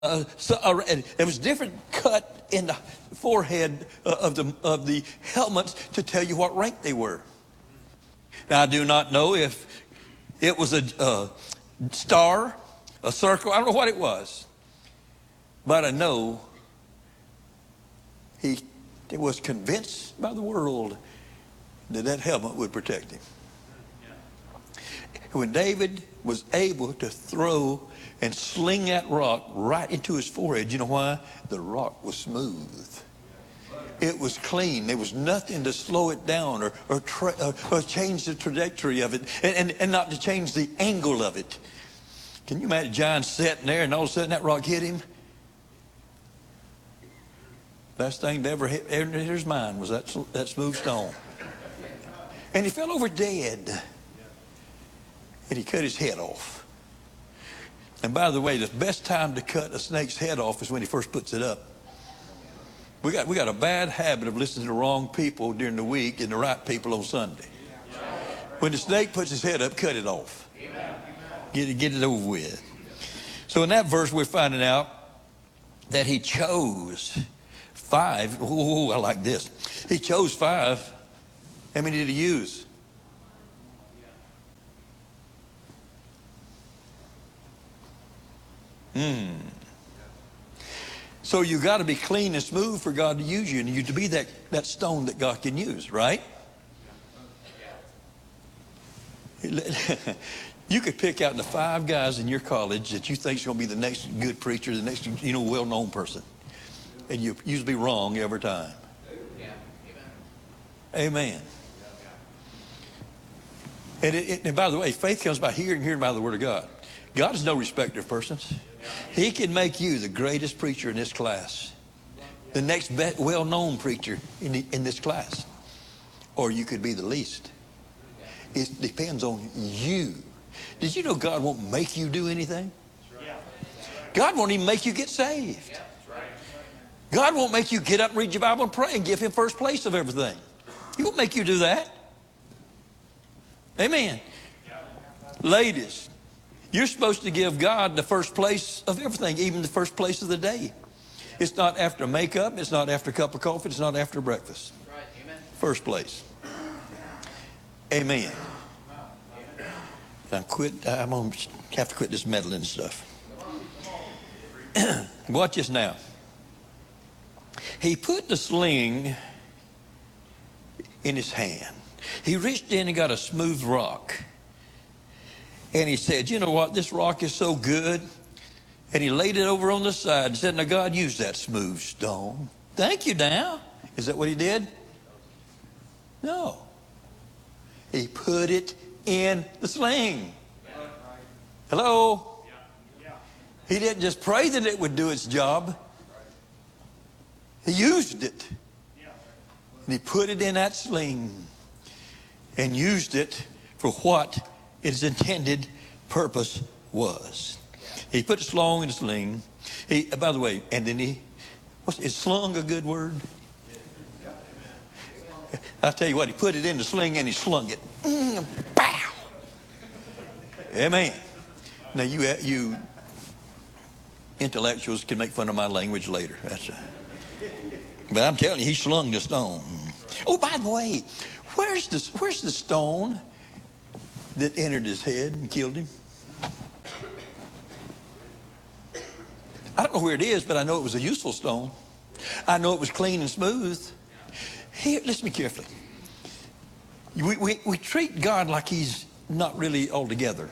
and there was different cut in the forehead of the helmets to tell you what rank they were. Now, I do not know if it was a star, a circle. I don't know what it was. But I know he was convinced by the world that helmet would protect him. When David was able to throw and sling that rock right into his forehead, you know why? The rock was smooth. It was clean. There was nothing to slow it down or change the trajectory of it and not to change the angle of it. Can you imagine John sitting there and all of a sudden that rock hit him? Last thing that ever hit his mind was that smooth stone. And he fell over dead. And he cut his head off. And by the way, the best time to cut a snake's head off is when he first puts it up. We got a bad habit of listening to the wrong people during the week and the right people on Sunday. When the snake puts his head up, cut it off. Get it over with. So in that verse, we're finding out that he chose 5. Oh, I like this. He chose 5. How many did he use? So you got to be clean and smooth for God to use you, and you to be that stone that God can use, right? You could pick out the 5 guys in your college that you think is going to be the next good preacher, the next well-known person, and you usually be wrong every time. Amen. And by the way, faith comes by hearing, hearing by the Word of God. God is no respecter of persons. He can make you the greatest preacher in this class, the next well-known preacher in this class, or you could be the least. It depends on you. Did you know God won't make you do anything? God won't even make you get saved. God won't make you get up and read your Bible and pray and give Him first place of everything. He won't make you do that. Amen. Ladies, you're supposed to give God the first place of everything, even the first place of the day. It's not after makeup. It's not after a cup of coffee. It's not after breakfast. First place. Amen. I'm going to have to quit this meddling stuff. Watch this now. He put the sling in his hand. He reached in and got a smooth rock. And he said, you know what, this rock is so good. And he laid it over on the side and said, now God, use that smooth stone. Thank you now. Is that what he did? No. He put it in the sling. Hello? He didn't just pray that it would do its job. He used it. And he put it in that sling and used it for what its intended purpose was. He put the sling in the sling. By the way, and then is slung a good word? I'll tell you what, he put it in the sling and he slung it. Pow! Amen. Now you intellectuals can make fun of my language later. But I'm telling you, he slung the stone. Oh, by the way, where's the stone that entered his head and killed him? I don't know where it is, but I know it was a useful stone. I know it was clean and smooth. Here, listen to me carefully. We treat God like he's not really altogether.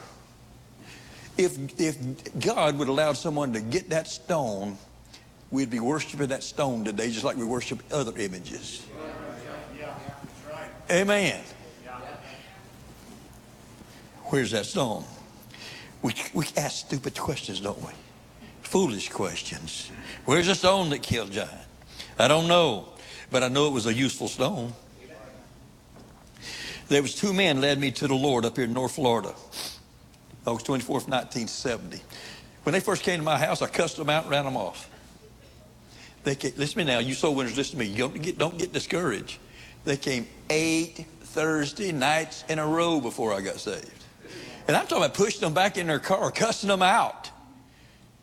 If God would allow someone to get that stone, we'd be worshiping that stone today just like we worship other images. Amen. Where's that stone? We ask stupid questions, don't we? Foolish questions. Where's the stone that killed Giant? I don't know, but I know it was a useful stone. There was 2 men led me to the Lord up here in North Florida, August 24th, 1970. When they first came to my house, I cussed them out and ran them off. Listen to me now, you soul winners, listen to me. Don't get discouraged. They came 8 Thursday nights in a row before I got saved. And I'm talking about pushing them back in their car, cussing them out.